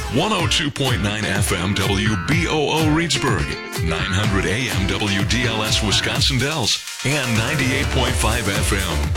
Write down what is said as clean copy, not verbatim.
102.9 FM WBOO Reedsburg, 900 AM WDLS Wisconsin Dells, and 98.5 FM